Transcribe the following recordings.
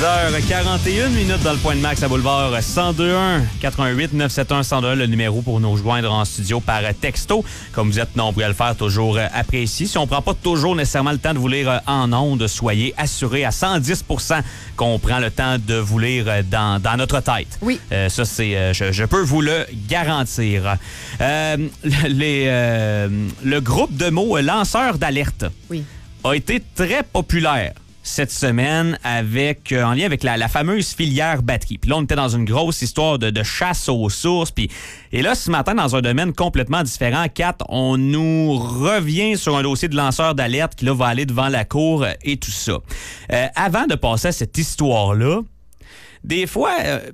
6h41 dans le Point de Max à Boulevard 1021 88 971 1021, le numéro pour nous joindre en studio par texto. Comme vous êtes nombreux à le faire, toujours apprécié. Si on prend pas toujours nécessairement le temps de vous lire en ondes, soyez assurés à 110% qu'on prend le temps de vous lire dans notre tête. Oui. Ça, c'est, je peux vous le garantir. Le groupe de mots lanceurs d'alerte a été très populaire cette semaine en lien avec la fameuse filière batterie. Puis là, on était dans une grosse histoire de chasse aux sources. Et là, ce matin, dans un domaine complètement différent, Kat, on nous revient sur un dossier de lanceur d'alerte qui là, va aller devant la cour et tout ça. Avant de passer à cette histoire-là, des fois...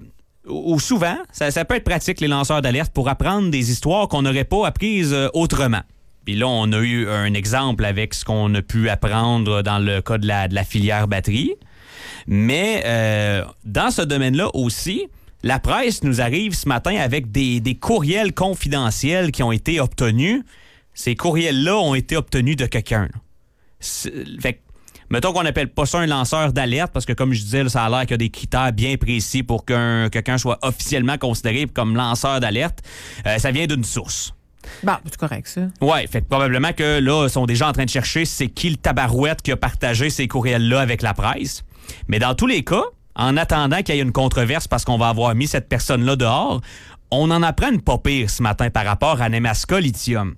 ou souvent, ça peut être pratique, les lanceurs d'alerte, pour apprendre des histoires qu'on n'aurait pas apprises autrement. Puis là, on a eu un exemple avec ce qu'on a pu apprendre dans le cas de la filière batterie. Mais dans ce domaine-là aussi, la presse nous arrive ce matin avec des courriels confidentiels qui ont été obtenus. Ces courriels-là ont été obtenus de quelqu'un. Fait que, mettons qu'on n'appelle pas ça un lanceur d'alerte, parce que comme je disais, là, ça a l'air qu'il y a des critères bien précis pour que quelqu'un soit officiellement considéré comme lanceur d'alerte. Ça vient d'une source. Bon, c'est correct, ça. Oui, fait que probablement que là, ils sont déjà en train de chercher c'est qui le tabarouette qui a partagé ces courriels-là avec la presse. Mais dans tous les cas, en attendant qu'il y ait une controverse parce qu'on va avoir mis cette personne-là dehors, on en apprend une pas pire ce matin par rapport à Nemaska Lithium.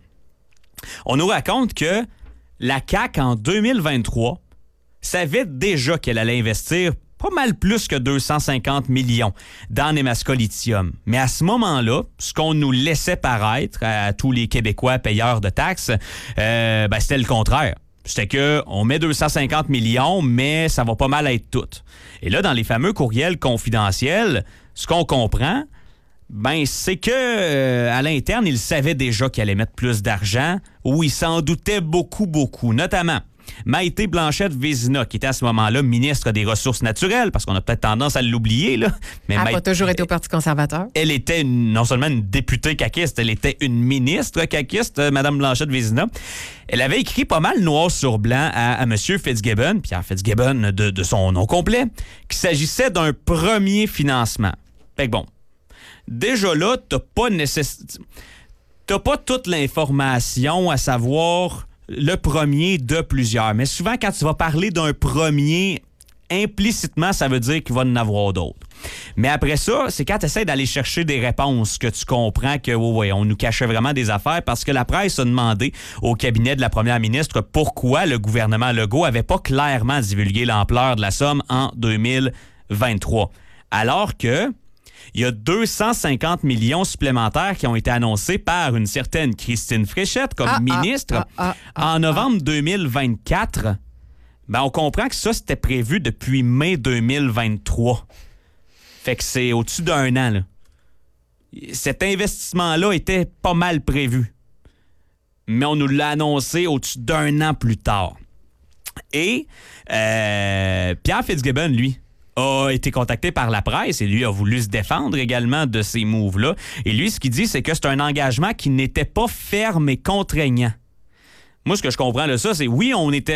On nous raconte que la CAQ, en 2023, savait déjà qu'elle allait investir pas mal plus que 250 millions dans Nemaska Lithium. Mais à ce moment-là, ce qu'on nous laissait paraître à tous les Québécois payeurs de taxes, c'était le contraire. C'était qu'on met 250 millions, mais ça va pas mal être tout. Et là, dans les fameux courriels confidentiels, ce qu'on comprend, c'est que à l'interne, ils savaient déjà qu'ils allaient mettre plus d'argent, ou ils s'en doutaient beaucoup, notamment Maïté Blanchette-Vézina, qui était à ce moment-là ministre des Ressources naturelles, parce qu'on a peut-être tendance à l'oublier, là. Mais elle n'a pas toujours été au Parti conservateur. Elle était non seulement une députée caquiste, elle était une ministre caquiste, Mme Blanchette-Vézina. Elle avait écrit pas mal noir sur blanc à M. Fitzgibbon, Pierre Fitzgibbon de son nom complet, qu'il s'agissait d'un premier financement. Fait que bon, déjà là, t'as pas toute l'information à savoir le premier de plusieurs. Mais souvent, quand tu vas parler d'un premier, implicitement, ça veut dire qu'il va en avoir d'autres. Mais après ça, c'est quand tu essaies d'aller chercher des réponses que tu comprends que, on nous cachait vraiment des affaires, parce que la presse a demandé au cabinet de la première ministre pourquoi le gouvernement Legault n'avait pas clairement divulgué l'ampleur de la somme en 2023. Alors que il y a 250 millions supplémentaires qui ont été annoncés par une certaine Christine Fréchette comme ministre en novembre 2024. On comprend que ça, c'était prévu depuis mai 2023. Fait que c'est au-dessus d'un an, là. Cet investissement-là était pas mal prévu. Mais on nous l'a annoncé au-dessus d'un an plus tard. Et Pierre Fitzgibbon, lui, a été contacté par la presse et lui a voulu se défendre également de ces moves-là. Et lui, ce qu'il dit, c'est que c'est un engagement qui n'était pas ferme et contraignant. Moi, ce que je comprends de ça, c'est oui,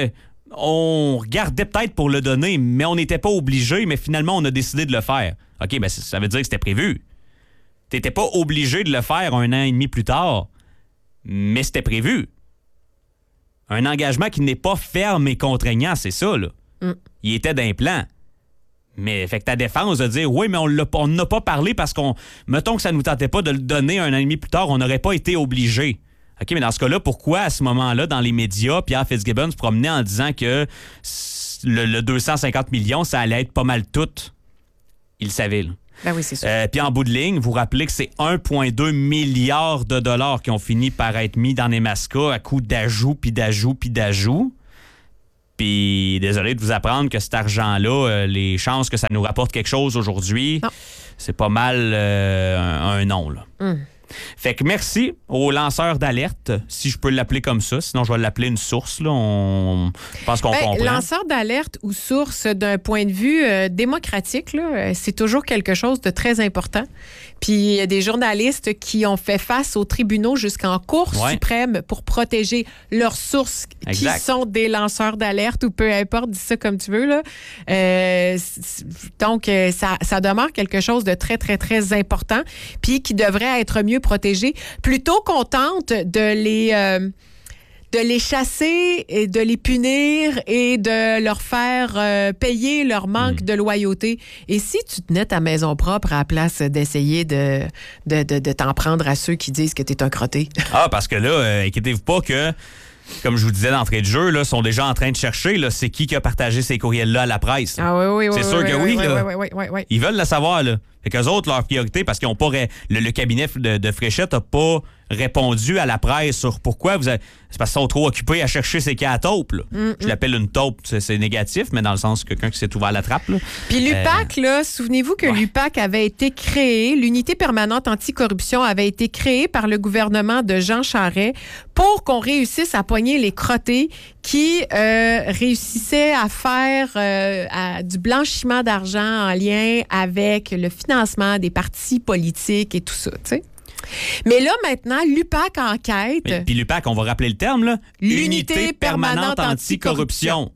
on regardait peut-être pour le donner, mais on n'était pas obligé, mais finalement, on a décidé de le faire. OK, ça veut dire que c'était prévu. T'étais pas obligé de le faire un an et demi plus tard, mais c'était prévu. Un engagement qui n'est pas ferme et contraignant, c'est ça, là. Il était d'un plan. Mais fait que ta défense de dire oui, mais on n'a pas parlé parce mettons que ça ne nous tentait pas de le donner un an et demi plus tard, on n'aurait pas été obligé. OK, mais dans ce cas-là, pourquoi à ce moment-là, dans les médias, Pierre Fitzgibbon se promenait en disant que le 250 millions, ça allait être pas mal tout? Il le savait, là. Ben oui, c'est sûr. Puis en bout de ligne, vous rappelez que c'est 1,2 milliard de dollars qui ont fini par être mis dans Nemaska à coup d'ajouts, puis d'ajouts, puis d'ajouts. Puis, désolé de vous apprendre que cet argent-là, les chances que ça nous rapporte quelque chose aujourd'hui, c'est pas mal un non, là. Fait que merci aux lanceurs d'alerte, si je peux l'appeler comme ça. Sinon, je vais l'appeler une source. Là. Je pense qu'on comprend. Lanceur d'alerte ou source, d'un point de vue démocratique, là, c'est toujours quelque chose de très important. Puis il y a des journalistes qui ont fait face aux tribunaux jusqu'en Cour suprême pour protéger leurs sources qui sont des lanceurs d'alerte ou peu importe, dis ça comme tu veux. Là. Donc, ça demeure quelque chose de très, très, très important puis qui devrait être mieux protégé. Plutôt qu'on tente de les chasser et de les punir et de leur faire payer leur manque de loyauté. Et si tu tenais ta maison propre à la place d'essayer de t'en prendre à ceux qui disent que t'es un crotté? Ah, parce que là, inquiétez-vous pas que, comme je vous disais d'entrée de jeu, là, sont déjà en train de chercher là, c'est qui a partagé ces courriels-là à la presse. Ah oui. C'est sûr que oui. Oui. Ils veulent le savoir, là. Fait qu'eux autres, leur priorité, parce qu'ils n'ont pas... Le cabinet de Fréchette n'a pas répondu à la presse sur pourquoi c'est parce qu'ils sont trop occupés à chercher ces cas à taupe. Je l'appelle une taupe, c'est négatif, mais dans le sens que quelqu'un qui s'est ouvert la trappe. Là. Puis l'UPAC, là, souvenez-vous que l'UPAC avait été créée, l'unité permanente anticorruption avait été créée par le gouvernement de Jean Charest pour qu'on réussisse à pogner les crottés qui réussissaient à faire du blanchiment d'argent en lien avec le financement des partis politiques et tout ça, tu sais. Mais là, maintenant, l'UPAC enquête. Puis l'UPAC, on va rappeler le terme, là. L'unité permanente anticorruption.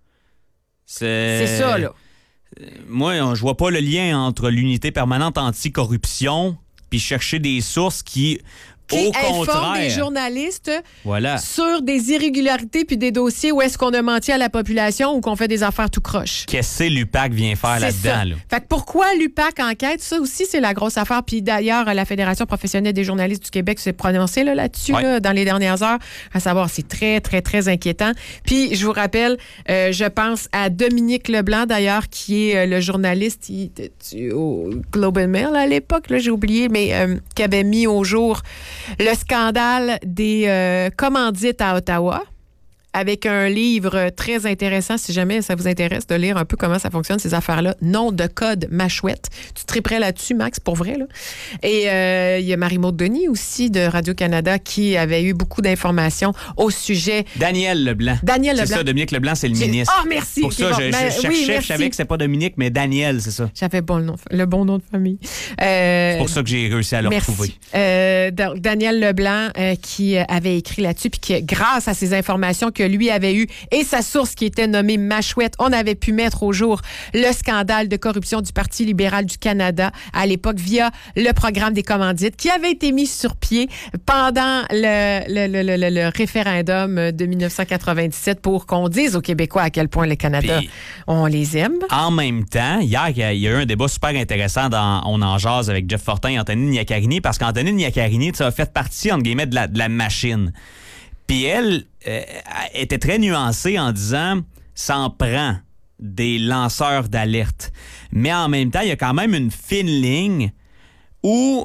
C'est ça, là. Moi, je vois pas le lien entre l'unité permanente anticorruption puis chercher des sources qui informe des journalistes sur des irrégularités puis des dossiers où est-ce qu'on a menti à la population ou qu'on fait des affaires tout croche. Qu'est-ce que l'UPAC vient faire là-dedans? Là? Fait que pourquoi l'UPAC enquête? Ça aussi, c'est la grosse affaire. Puis d'ailleurs, la Fédération professionnelle des journalistes du Québec s'est prononcée là-dessus là, dans les dernières heures. À savoir, c'est très, très, très inquiétant. Puis je vous rappelle, je pense à Dominique Leblanc, d'ailleurs, qui est le journaliste au Globe and Mail à l'époque, là, j'ai oublié, mais qui avait mis au jour le scandale des commandites à Ottawa, avec un livre très intéressant, si jamais ça vous intéresse de lire un peu comment ça fonctionne, ces affaires-là. Nom de code Machouette. Tu triperais là-dessus, Max, pour vrai, là. Et il y a Marie-Maude Denis aussi de Radio-Canada qui avait eu beaucoup d'informations au sujet... Daniel Leblanc. C'est ça, Dominique Leblanc, c'est le ministre. Ah, merci! Pour ça, je cherchais, je savais que c'est pas Dominique, mais Daniel, c'est ça. J'avais le bon nom de famille. C'est pour ça que j'ai réussi à le retrouver. Daniel Leblanc qui avait écrit là-dessus, puis qui, grâce à ces informations que lui avait eu et sa source qui était nommée Machouette, on avait pu mettre au jour le scandale de corruption du Parti libéral du Canada à l'époque via le programme des commandites qui avait été mis sur pied pendant le référendum de 1997 pour qu'on dise aux Québécois à quel point le Canada, on les aime. En même temps, hier, il y a eu un débat super intéressant dans On en jase avec Jeff Fortin et Anthony Niakarini parce qu'Anthony Niakarini a fait partie, entre guillemets, de la machine. Puis elle était très nuancée en disant « ça en prend des lanceurs d'alerte ». Mais en même temps, il y a quand même une fine ligne où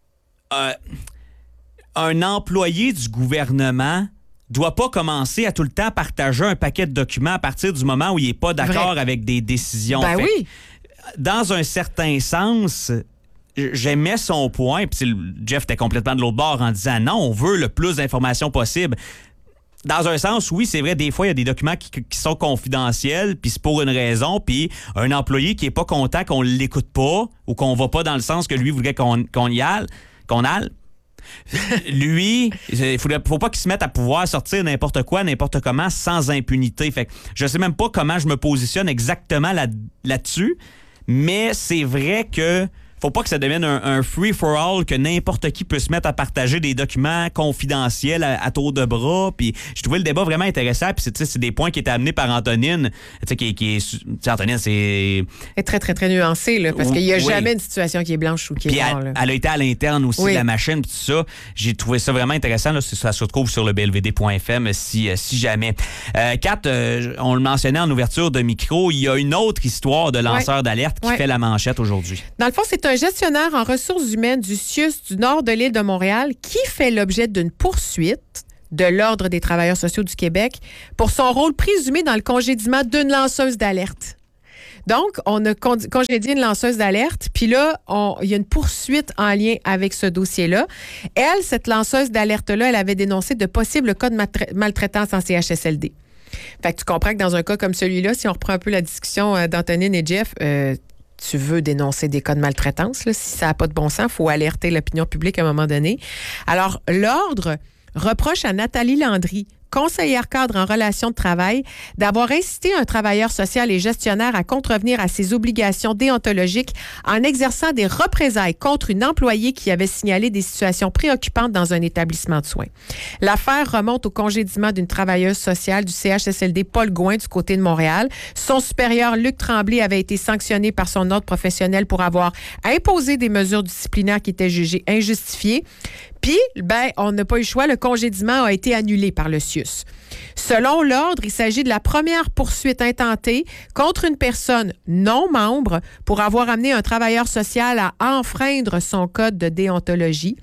un employé du gouvernement doit pas commencer à tout le temps partager un paquet de documents à partir du moment où il n'est pas d'accord avec des décisions. Ben oui. Dans un certain sens... J'aimais son point, puis Jeff était complètement de l'autre bord en disant non, on veut le plus d'informations possible. Dans un sens, oui, c'est vrai, des fois, il y a des documents qui sont confidentiels, puis c'est pour une raison, puis un employé qui est pas content qu'on l'écoute pas ou qu'on va pas dans le sens que lui voudrait qu'on aille. Lui, il faut pas qu'il se mette à pouvoir sortir n'importe quoi, n'importe comment, sans impunité. Fait que je sais même pas comment je me positionne exactement là-dessus, mais c'est vrai que faut pas que ça devienne un free-for-all que n'importe qui peut se mettre à partager des documents confidentiels à tour de bras. Puis j'ai trouvé le débat vraiment intéressant. Puis c'est des points qui étaient amenés par Antonine. Antonine, c'est... Elle est très, très, très nuancée, là, parce qu'il n'y a jamais une situation qui est blanche ou qui est noire. Elle a été à l'interne aussi de la machine, puis tout ça. J'ai trouvé ça vraiment intéressant. Là, ça se retrouve sur le blvd.fm si jamais. Kat, on le mentionnait en ouverture de micro, il y a une autre histoire de lanceur d'alerte qui fait la manchette aujourd'hui. Dans le fond, c'est un gestionnaire en ressources humaines du CIUS du nord de l'île de Montréal qui fait l'objet d'une poursuite de l'Ordre des travailleurs sociaux du Québec pour son rôle présumé dans le congédiement d'une lanceuse d'alerte. Donc, on a congédié une lanceuse d'alerte, puis là, il y a une poursuite en lien avec ce dossier-là. Elle, cette lanceuse d'alerte-là, elle avait dénoncé de possibles cas de maltraitance en CHSLD. Fait que tu comprends que dans un cas comme celui-là, si on reprend un peu la discussion d'Antonine et Jeff, tu veux dénoncer des cas de maltraitance, là, si ça n'a pas de bon sens, il faut alerter l'opinion publique à un moment donné. Alors, l'Ordre reproche à Nathalie Landry, conseillère cadre en relations de travail, d'avoir incité un travailleur social et gestionnaire à contrevenir à ses obligations déontologiques en exerçant des représailles contre une employée qui avait signalé des situations préoccupantes dans un établissement de soins. L'affaire remonte au congédiement d'une travailleuse sociale du CHSLD Paul Gouin du côté de Montréal. Son supérieur Luc Tremblay avait été sanctionné par son ordre professionnel pour avoir imposé des mesures disciplinaires qui étaient jugées injustifiées. Puis, on n'a pas eu le choix, le congédiement a été annulé par le CIUS. Selon l'Ordre, il s'agit de la première poursuite intentée contre une personne non membre pour avoir amené un travailleur social à enfreindre son code de déontologie.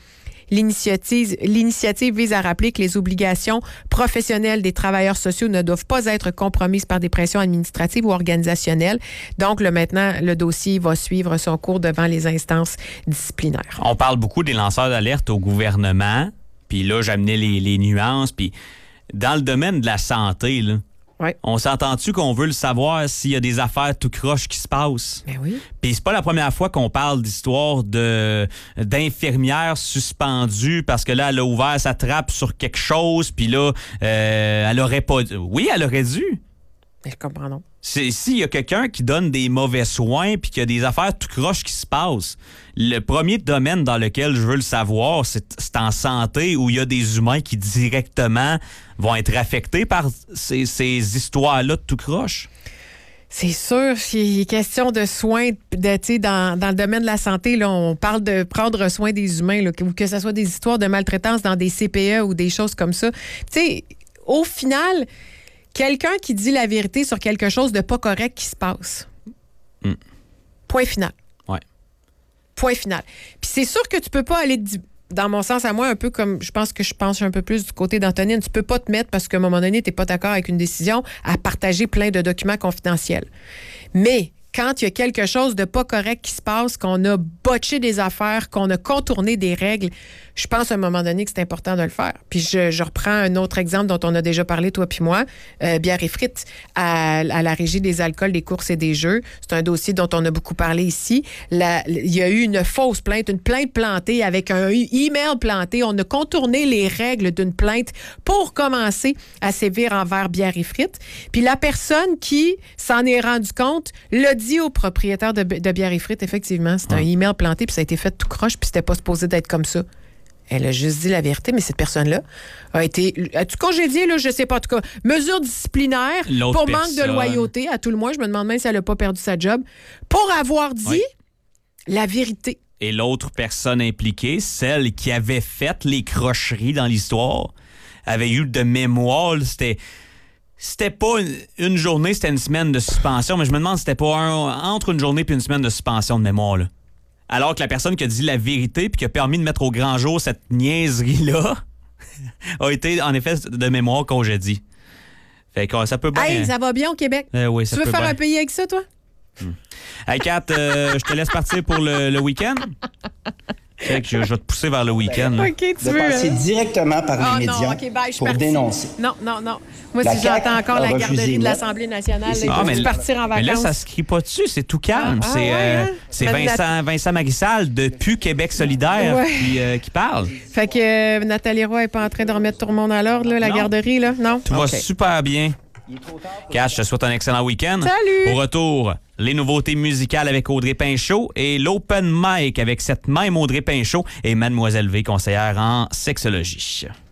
L'initiative vise à rappeler que les obligations professionnelles des travailleurs sociaux ne doivent pas être compromises par des pressions administratives ou organisationnelles. Donc, maintenant, le dossier va suivre son cours devant les instances disciplinaires. On parle beaucoup des lanceurs d'alerte au gouvernement, puis là, j'amenais les nuances, puis dans le domaine de la santé, là, ouais. On s'entend-tu qu'on veut le savoir s'il y a des affaires tout croche qui se passent? Ben oui. Puis c'est pas la première fois qu'on parle d'histoire d'infirmières suspendues parce que là, elle a ouvert sa trappe sur quelque chose, puis là, elle aurait pas... Oui, elle aurait dû. Mais je comprends non. S'il y a quelqu'un qui donne des mauvais soins puis qu'il y a des affaires tout croche qui se passent, le premier domaine dans lequel je veux le savoir, c'est en santé où il y a des humains qui directement vont être affectés par ces histoires-là de tout croche. C'est sûr, il est question de soins, dans le domaine de la santé, là, on parle de prendre soin des humains, là, que ce soit des histoires de maltraitance dans des CPE ou des choses comme ça. Tu sais, au final... Quelqu'un qui dit la vérité sur quelque chose de pas correct qui se passe. Point final. Ouais. Point final. Puis c'est sûr que tu peux pas aller, dans mon sens à moi, un peu comme je pense un peu plus du côté d'Antonine, tu peux pas te mettre parce qu'à un moment donné, tu n'es pas d'accord avec une décision à partager plein de documents confidentiels. Mais quand il y a quelque chose de pas correct qui se passe, qu'on a botché des affaires, qu'on a contourné des règles, je pense à un moment donné que c'est important de le faire. Puis je reprends un autre exemple dont on a déjà parlé, toi puis moi, bière et frites à la Régie des alcools, des courses et des jeux. C'est un dossier dont on a beaucoup parlé ici. Il y a eu une fausse plainte, une plainte plantée avec un email planté. On a contourné les règles d'une plainte pour commencer à sévir envers bière et frites. Puis la personne qui s'en est rendu compte l'a dit au propriétaire de bière et frites, effectivement, c'est un email planté, puis ça a été fait tout croche, puis c'était pas supposé d'être comme ça. Elle a juste dit la vérité, mais cette personne-là as-tu congédié, là, je sais pas, en tout cas, mesure disciplinaire pour manque de loyauté, à tout le moins, je me demande même si elle n'a pas perdu sa job, pour avoir dit la vérité. Et l'autre personne impliquée, celle qui avait fait les crocheries dans l'histoire, avait eu de mémoire, c'était pas une journée, c'était une semaine de suspension, mais je me demande si c'était pas entre une journée et une semaine de suspension de mémoire, là. Alors que la personne qui a dit la vérité puis qui a permis de mettre au grand jour cette niaiserie-là a été, en effet, de mémoire congédiée. Fait que ça peut bien... Hey, ça va bien au Québec? Oui, ça peut faire bien. Un pays avec ça, toi? Hey, Kat, je te laisse partir pour le week-end. Fait que je vais te pousser vers le week-end. OK, tu veux... passer directement par les médias pour dénoncer. Non. Moi, si j'entends encore la garderie de l'Assemblée nationale, il faut partir en vacances. Mais là, ça se crie pas dessus, c'est tout calme. C'est Vincent Marissal de PU Québec solidaire qui parle. Fait que Nathalie Roy n'est pas en train de remettre tout le monde à l'ordre, la garderie, là? Non? Tout va super bien. Kat, je te souhaite un excellent week-end. Salut! Au retour, les nouveautés musicales avec Audrey Pinchot et l'open mic avec cette même Audrey Pinchot et Mademoiselle V, conseillère en sexologie.